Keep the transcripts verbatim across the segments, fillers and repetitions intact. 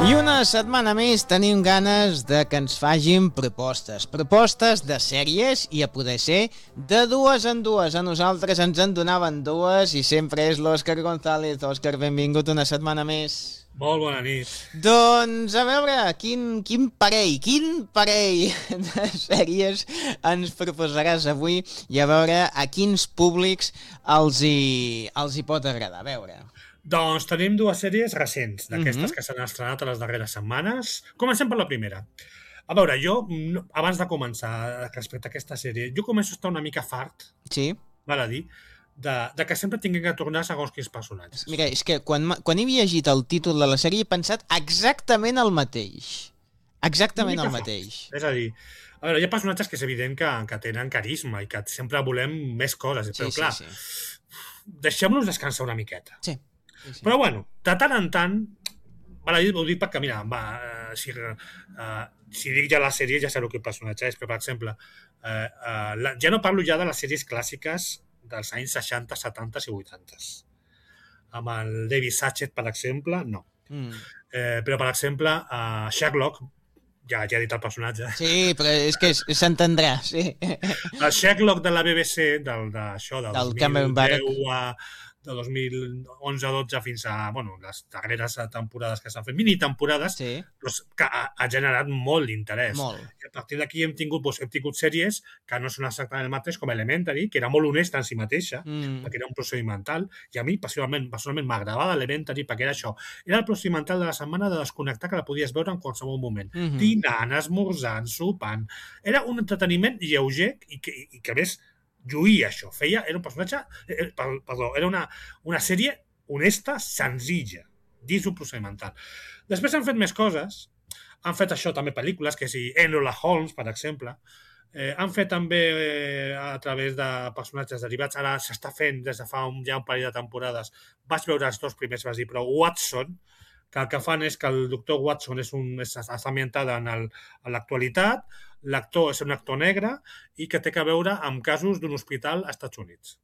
I una setmana més tenim ganes de que ens fagin propostes. Propostes de sèries i a poder ser de dues en dues. A nosaltres ens en donaven dues i sempre és l'Òscar González. Òscar, benvingut una setmana més. Molt bona nit. Doncs a veure, quin, quin parell, quin parell de sèries ens proposaràs avui i a veure a quins públics els hi, els hi pot agradar. A veure... Doncs tenim dues sèries recents, d'aquestes Mhm. que s'han estrenat a les darreres setmanes. Comencem per la primera. A veure, jo, no- abans de començar respecte a aquesta sèrie, jo començo a estar una mica fart, Sí. val a dir, de, de que sempre tinguin que tornar segons quins personatges. Mira, és que quan, m'ha- quan he llegit el títol de la sèrie he pensat exactament el mateix. Exactament Una el mica mateix. És a dir, a veure, hi ha personatges que és evident que, que tenen carisma i que sempre volem més coses, Sí, però sí, clar, sí. deixem-los descansar una miqueta. Sí. Sí, sí. Però bueno, de tant en tant, val a dir, ho dic perquè, mira, va, eh, si, eh, si dic ja la sèrie ja sabeu quin personatge és, però per exemple, eh, eh, la, ja no parlo ja de les sèries clàssiques dels anys seixanta, setanta i vuitanta. Amb el David Suchet, per exemple, no. Mm. Eh, però, per exemple, eh, Sherlock, ja, ja he dit el personatge, Sí, però és que s- s'entendrà, sí. el Sherlock de la B B C, del, d'això, del, Del dos Cameron mil Barrack. deu a de dos mil onze dotze fins a, bueno, les darreres temporades que s'han fet, mini temporades, Sí, doncs, que ha, ha generat molt d'interès. molt. I a partir d'aquí hem tingut, doncs, hem tingut sèries que no són exactament el mateix, com Elementary, que era molt honesta en si mateixa, Mm. perquè era un procedimental, i a mi personalment, personalment m'agradava Elementary perquè era això. Era el procedimental de la setmana de desconnectar que la podies veure en qualsevol moment. Mhm. Dinant, esmorzant, sopant. Era un entreteniment lleuger i que, i que a més, lluïa això. Feia, era un personatge... Eh, perdó, era una, una sèrie honesta, senzilla, dins un procedimental. Després han fet més coses. Han fet això també pel·lícules, que si Enola Holmes, per exemple. Eh, han fet també eh, a través de personatges derivats. Ara s'està fent des de fa un, ja un parell de temporades. Vaig veure els dos primers, vas dir, però Watson, que el que fan és que el doctor Watson és un, és, està ambientada en, el, en l'actualitat, l'actor és un actor negre i que té a veure amb casos d'un hospital als Estats Units.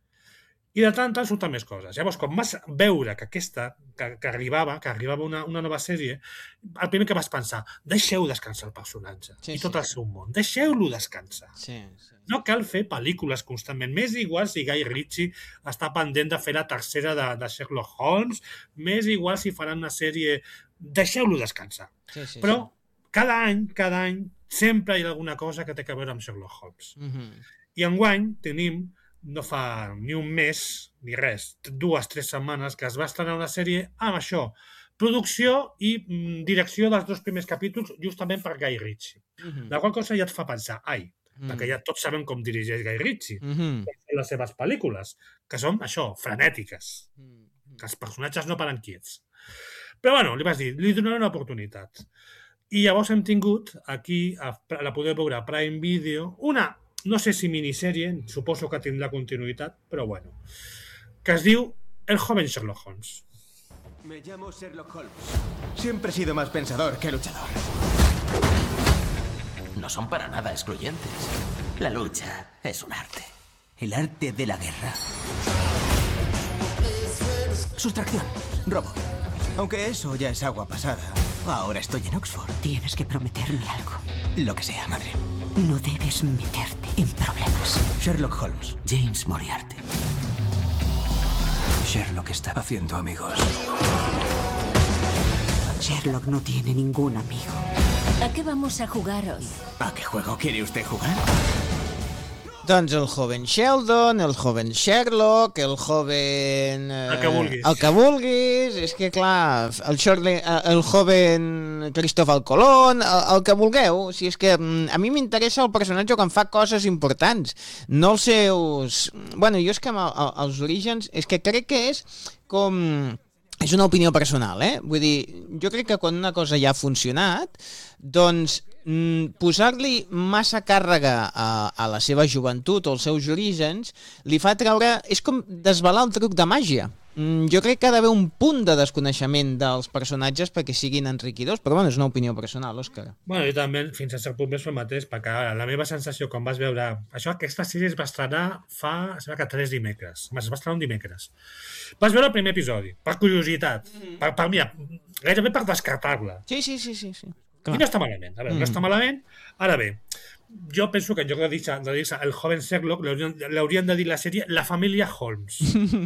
I de tant en tant surten més coses. Llavors, quan vas veure que aquesta, que, que arribava, que arribava una, una nova sèrie, el primer que vas pensar, deixeu descansar el personatge Sí, i tot sí. el seu món. Deixeu-lo descansar. Sí, sí. No cal fer pel·lícules constantment. M'és igual si Guy Ritchie està pendent de fer la tercera de, de Sherlock Holmes, m'és igual si faran una sèrie... Deixeu-lo descansar. Sí, sí, Però sí. cada any, cada any, sempre hi ha alguna cosa que té a veure amb Sherlock Holmes. Mhm. I enguany tenim, no fa ni un mes, ni res, dues, tres setmanes, que es va estrenar una sèrie amb això. Producció i mm, direcció dels dos primers capítols justament per Guy Ritchie. Mhm. La qual cosa ja et fa pensar, ai, Mm. perquè ja tots sabem com dirigeix Guy Ritchie, Mhm. com són les seves pel·lícules, que són això, frenètiques, Mhm. que els personatges no paren quiets. Però bueno, li vas dir, li donaré una oportunitat. I llavors hem tingut aquí, a, la podeu veure a Prime Video, una, no sé si minissèrie, suposo que tindrà continuïtat, però bueno, que es diu El joven Sherlock Holmes. Me llamo Sherlock Holmes. Siempre he sido más pensador que luchador. No son para nada excluyentes. La lucha es un arte. El arte de la guerra. Sustracción. Robo. Aunque eso ya es agua pasada. Ahora estoy en Oxford. Tienes que prometerme algo. Lo que sea, madre. No debes meterte en problemas. Sherlock Holmes. James Moriarty. Sherlock está haciendo amigos. Sherlock no tiene ningún amigo. ¿A qué vamos a jugar hoy? ¿A qué juego quiere usted jugar? Doncs el joven Sheldon, el joven Sherlock, el joven... Eh, El que vulguis. El que vulguis, és que clar, el, Shirley, el joven Cristóbal Colón, el, el que vulgueu. O sigui, és que mm, a mi m'interessa el personatge quan fa coses importants, no els seus... Bueno, jo és que amb el, el, els orígens, és que crec que és com... És una opinió personal, eh? Vull dir, jo crec que quan una cosa ja ha funcionat, doncs mm, posar-li massa càrrega a, a la seva joventut o als seus orígens li fa treure... És com desvelar el truc de màgia. Mm, jo crec que ha d'haver un punt de desconeixement dels personatges perquè siguin enriquidors, però bueno, és una opinió personal, Òscar. Bueno, jo també, fins a cert punt més el mateix, perquè la meva sensació quan vas veure... Això, aquesta sèrie es va estrenar fa, sembla que tres dimecres. Es va estrenar un dimecres. Vas veure el primer episodi, per curiositat, mm. per, per, mira, gairebé per descartar-la. Sí, sí, sí, sí. sí. I no està malament, a veure, mm. no està malament. Ara bé, jo penso que en lloc de dir-se dir el joven Sherlock, l'haurien de dir la sèrie La família Holmes.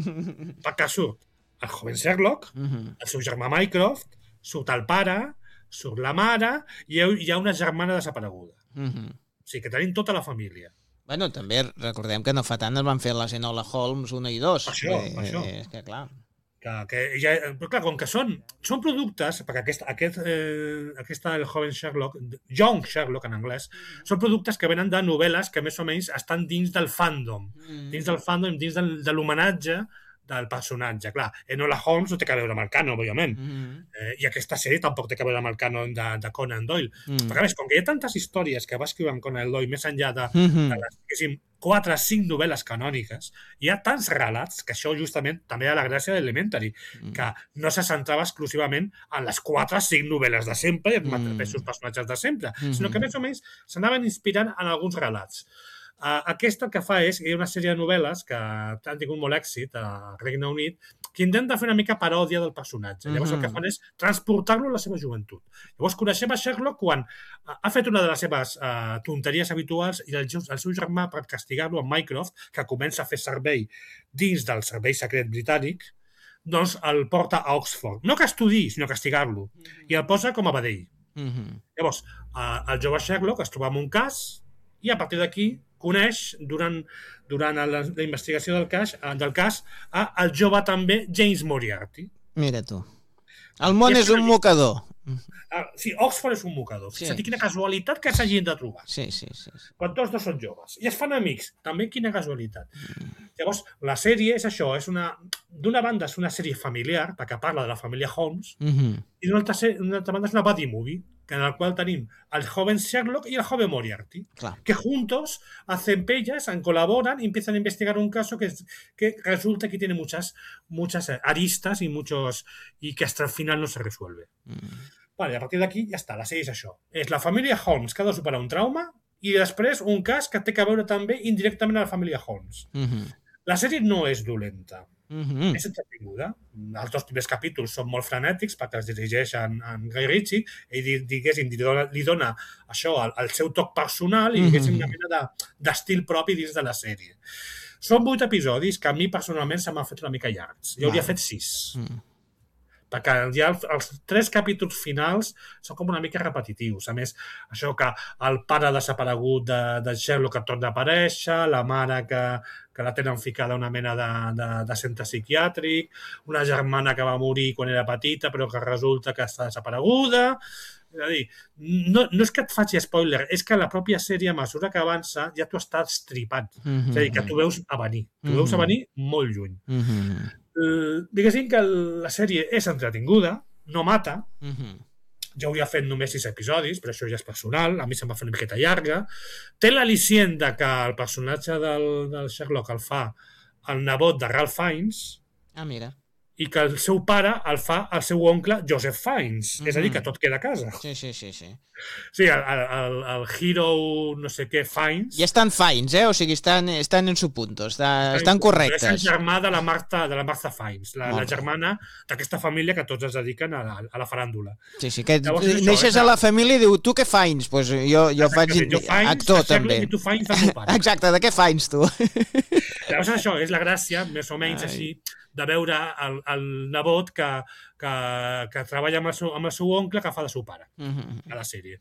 Perquè surt el joven Sherlock, Mm-hmm. el seu germà Mycroft, surt el pare, surt la mare, i hi ha una germana desapareguda. Mm-hmm. O sigui que tenim tota la família. Bueno, també recordem que no fa tant es van fer les Enola Holmes un i dos. Això, eh, això. És que clar... Que, que ja, però clar, com que són, són productes, perquè aquest, aquest, eh, aquesta, el joven Sherlock, Young Sherlock en anglès, són productes que venen de novel·les que més o menys estan dins del fandom, Mm. dins del fandom, dins del, de l'homenatge del personatge. Clar, Enola Holmes no té que veure amb el canon, òbviament, Mm-hmm. eh, i aquesta sèrie tampoc té que veure amb el canon de, de Conan Doyle. Mm. Perquè a més, com que hi ha tantes històries que va escriure en Conan Doyle més enllà de, Mm-hmm. de les, diguéssim, quatre o cinc novel·les canòniques, hi ha tants relats que això justament també hi ha la gràcia d'Elementary, Mm. que no se centrava exclusivament en les quatre o cinc novel·les de sempre i els Mm. mateixos personatges de sempre, Mhm. sinó que més o menys s'anaven inspirant en alguns relats. Uh, aquesta el que fa és que hi ha una sèrie de novel·les que han tingut molt èxit a Regne Unit que intenta fer una mica paròdia del personatge. Llavors el que Mhm. fan és transportar-lo a la seva joventut. Llavors coneixem a Sherlock quan uh, ha fet una de les seves uh, tonteries habituals i el, el seu germà, per castigar-lo, en Mycroft, que comença a fer servei dins del servei secret britànic, doncs el porta a Oxford. No que estudiï, sinó castigar-lo. I el posa com a vedell. Mm-hmm. Llavors, uh, el jove Sherlock es troba en un cas i a partir d'aquí coneix, durant, durant la, la investigació del cas, del cas a, el jove també James Moriarty. Mira tu. El món és un mocador. Ah, sí, Oxford és un mocador. Sí. Sí. Quina casualitat que s'hagin de trobar. Sí, sí, sí. sí. Quan tots dos són joves. I es fan amics. També quina casualitat. Llavors, la sèrie és això. És una, d'una banda és una sèrie familiar, perquè parla de la família Holmes, Mm-hmm. i d'una altra, d'una altra banda és una buddy movie, en la cual tenim al joven Sherlock y al joven Moriarty, Clar. que juntos hacen pellas, colaboran y empiezan a investigar un caso que, que resulta que tiene muchas, muchas aristas y, muchos, y que hasta el final no se resuelve. Mm. Vale, a partir d'aquí ja està, la sèrie és això. És la família Holmes que ha de superar un trauma i després un cas que té que veure també indirectament a la família Holmes. Mm-hmm. La sèrie no és dolenta. Mm-hmm. És entretinguda. Els dos primers capítols són molt frenètics perquè els dirigeix en, en Guy Ritchie i diguéssim, li dona, li dona això el, el seu toc personal i diguéssim una mena de, d'estil propi dins de la sèrie. Són vuit episodis que a mi personalment se m'han fet una mica llargs. Jo hauria fet sis. Mm. Perquè ja els, els tres capítols finals són com una mica repetitius. A més, això que el pare desaparegut de, de Sherlock que torna a aparèixer, la mare que, que la tenen ficada a una mena de, de, de centre psiquiàtric, una germana que va morir quan era petita però que resulta que està desapareguda... És a dir, no, no és que et faci spoiler, és que la pròpia sèrie, a mesura que avança, ja t'ho estàs tripant. Mm-hmm. És a dir, que t'ho veus a venir. T'ho veus a venir molt lluny. Mm-hmm. Uh, diguéssim que la sèrie és entretinguda, no mata, Mm-hmm. ja hauria fet només sis episodis, però això ja és personal, a mi se'm va fer una miqueta llarga. Té l'al·licient de que el personatge del, del Sherlock el fa el nebot de Ralph Fiennes Ah, mira. i que el seu pare el fa el seu oncle Joseph Fiennes, mm-hmm. és a dir, que tot queda a casa. Sí, sí, sí, sí. Sí, el, el, el hero no sé què Fiennes... I estan fines, eh? O sigui, estan, estan en su punto, està, estan És el correctes. germà de la Marta, de la Martha Fiennes, la, Molt la bé. germana d'aquesta família que tots es dediquen a la, a la faràndula. Sí, sí, que Llavors, això, neixes és a la- la família i diu, tu què fines? Pues jo, jo faig Jo Fiennes, actor, el Sherlock, també. I tu Fiennes, el meu pare. Exacte, de què fines, tu? Llavors això és la gràcia, més o menys Ai. així, de veure el, el nebot que, que, que treballa amb el, seu, amb el seu oncle que fa de seu pare Mhm. a la sèrie.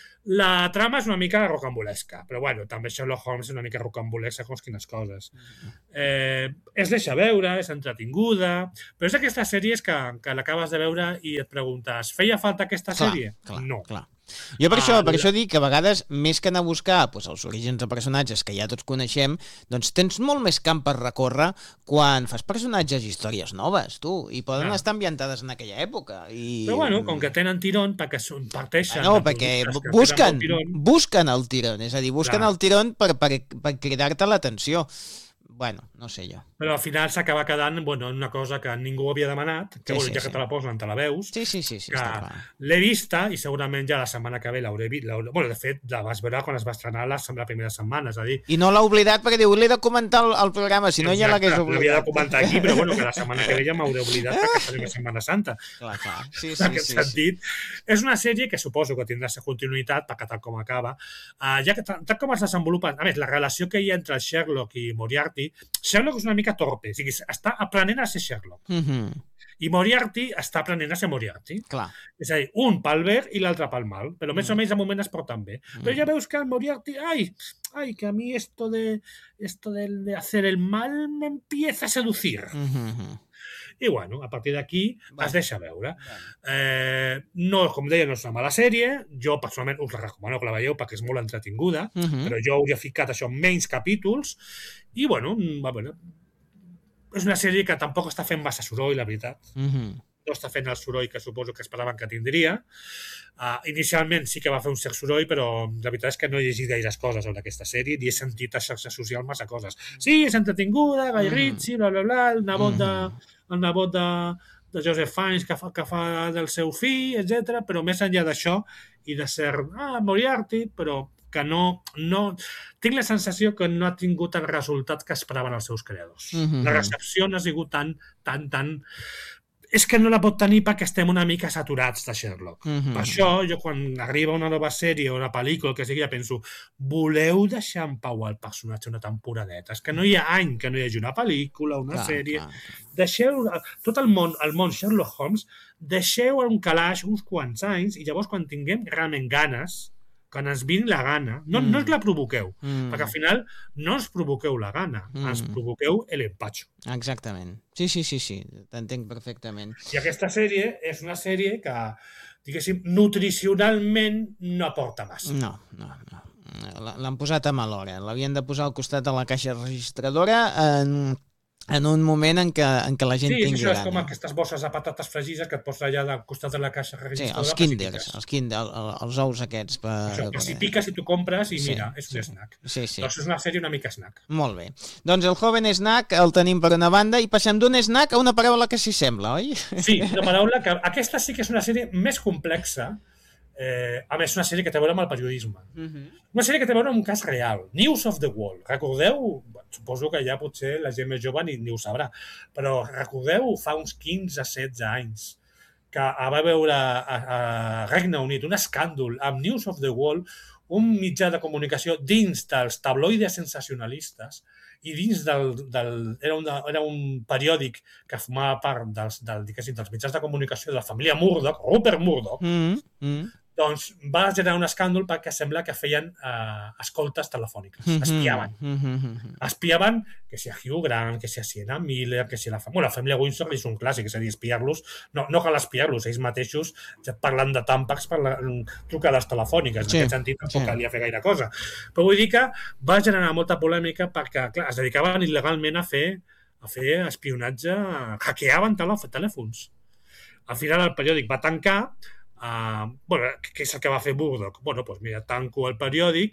La trama és una mica rocambolesca, però bueno, també Sherlock Holmes és una mica rocambolesca com quines coses. Eh, es deixa veure, és entretinguda, però és d'aquestes sèries que, que l'acabes de veure i et preguntes, feia falta aquesta Clar, sèrie? clar, no. clar. Jo per Ah, això, per la- això dic que a vegades, més que anar a buscar pues, els orígens de personatges que ja tots coneixem, doncs tens molt més camp per recórrer quan fas personatges i històries noves, tu, i poden Clar. estar ambientades en aquella època. I... Però bueno, com que tenen tirón, perquè són, parteixen... No, de perquè productes que busquen, tenen molt tirón, busquen el tirón, és a dir, busquen Clar. el tirón per, per, per cridar-te l'atenció. bueno, no sé jo. Però al final s'acaba quedant bueno, en una cosa que ningú havia demanat, que Sí, bueno, sí, ja sí. que te la posen, te la veus, Sí, sí, sí, sí, que està clar. l'he vista i segurament ja la setmana que ve l'hauré vist. Bueno, de fet, la vas veure quan es va estrenar la, la primera setmana, és a dir... I no l'ha oblidat perquè diu, l'he de comentar al, al programa, si no ja l'hagués Exacte, l'havia de oblidat. comentar aquí, però bueno, que la setmana que ve ja m'hauré oblidat perquè serà una Setmana Santa. Clar, clar. Sí, En sí, aquest sí, sí. sentit, és una sèrie que suposo que tindrà sa continuïtat, perquè tal com acaba, uh, ja que tal, tal com es desenvolupa, a més, la relació que hi ha entre Sherlock i Moriarty, Sherlock és una mica torpe, o sigui, està aprenent a ser Sherlock, Mhm, i Moriarty està aprenent a ser Moriarty. clar. És a dir, un pel bé i l'altre pel mal, però més Mm. o menys de moment es porten bé. Però ja veus que el Moriarty, ai, ai, que a mi esto de, esto de, de hacer el mal me empieza a seducir. Mhm, I bueno, a partir d'aquí Bueno. es deixa veure. bueno. Eh, no, com deia, no és una mala sèrie. Jo, personalment, us la recomano que la veieu perquè és molt entretinguda, Mhm. però jo hauria ficat això en menys capítols. I, bueno, va, bueno, és una sèrie que tampoc està fent massa soroll, la veritat. Mhm. No està fent el soroll que suposo que esperaven que tindria. Uh, inicialment sí que va fer un cert soroll, però la veritat és que no he llegit gaires coses sobre aquesta sèrie, ni he sentit a xarxes socials massa coses. Sí, és entretinguda, Guy Mhm. Ritchie, bla, bla, bla, el nebot de, Mhm. el nebot de, de Joseph Fiennes que fa, que fa del seu fill, etcètera. Però més enllà d'això i de ser ah, Moriarty, però que no, no... Tinc la sensació que no ha tingut el resultat que esperaven els seus creadors. Mhm. La recepció no ha sigut tan, tan, tan... És que no la pot tenir perquè estem una mica saturats de Sherlock. Mhm. Per això, jo quan arriba una nova sèrie o una pel·lícula, que sigui, ja penso, voleu deixar en pau el personatge una temporadeta? És que no hi ha any que no hi hagi una pel·lícula, una Clar, sèrie... clar. Deixeu tot el món, el món Sherlock Holmes, deixeu un calaix uns quants anys i llavors quan tinguem realment ganes, quan ens vingui la gana, no, Mm. no us la provoqueu, Mm. perquè al final no ens provoqueu la gana, Mm. ens provoqueu l'empatxo. Exactament. Sí, sí, sí, sí, t'entenc perfectament. I aquesta sèrie és una sèrie que, diguéssim, nutricionalment no aporta massa. No, no, no. L- L'han posat a mal hora. L'havien de posar al costat de la caixa registradora en, en un moment en què, en què la gent Sí, és tingui això, és com gana. aquestes bosses de patates fregides que et pots allà al costat de la caixa Sí, registradora. els per si kinders, piques. els, kinder, el- els ous aquests. Per, Això, que per- si piques i tu compres i Sí, mira, és un sí. snack. Sí, sí. Doncs és una sèrie una mica snack. Molt bé. Doncs el joven snack el tenim per una banda i passem d'un snack a una paraula que s'hi sembla, oi? Sí, una paraula que... Aquesta sí que és una sèrie més complexa. Eh, a més, una sèrie que té a veure amb el periodisme. Una sèrie que té a veure amb un cas real. News of the World. Recordeu, suposo que ja potser la gent més jove ni, ni ho sabrà, però recordeu fa uns quinze setze anys que va veure a, a Regne Unit un escàndol amb News of the World, un mitjà de comunicació dins dels tabloides sensacionalistes i dins del... del era, una, era un periòdic que formava part dels, del, dels mitjans de comunicació de la família Murdoch, Rupert Murdoch, Mm, mm. doncs va generar un escàndol perquè sembla que feien eh, escoltes telefòniques, Mhm, espiaven. mhm, mhm. Espiaven que si a Hugh Grant, que si a Sienna Miller, que si a la, fam bueno, la família Windsor és un clàssic, és a dir, espiar-los, no, no cal espiar-los, ells mateixos ja parlant de tàmpacs per la, trucades telefòniques, en Sí, aquest sentit tampoc sí. calia fer gaire cosa. Però vull dir que va generar molta polèmica perquè, clar, es dedicaven il·legalment a fer, a fer espionatge, hackeaven telèf- telèfons. Al final el periòdic va tancar. Uh, bueno, què és el que va fer Murdoch? Bueno, doncs mira, tanco el periòdic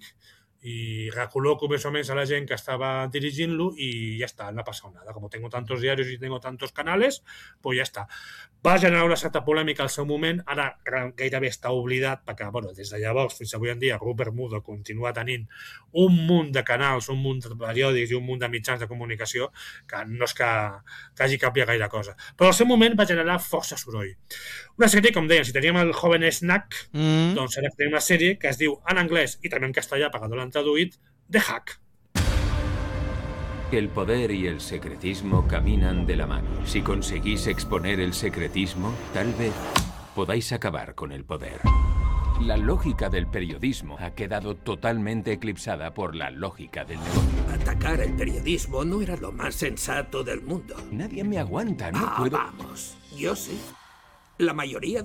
i recol·loco més o menys a la gent que estava dirigint-lo i ja està, no ha passat nada. Com tengo tantos diarios i tengo tantos canales, pues ja està. Va generar una certa polèmica al seu moment, ara gairebé està oblidat, perquè bueno, des de llavors fins avui en dia Rupert Murdoch continua tenint un munt de canals, un munt de periòdics i un munt de mitjans de comunicació que no és que, que hagi canviat gaire cosa. Però al seu moment va generar força soroll. Una sèrie, com deien, si teníem el joven snack, Mm. doncs ara tenim una sèrie que es diu en anglès i també en castellà, perquè no l'han traduït, The Hack. El poder y el secretismo caminan de la mano. Si conseguís exponer el secretismo, tal vez podáis acabar con el poder. La lógica del periodismo ha quedado totalmente eclipsada por la lógica del negocio. Atacar el periodismo no era lo más sensato del mundo. Nadie me aguanta, no Ah, puedo... vamos. Yo sí. La mayoría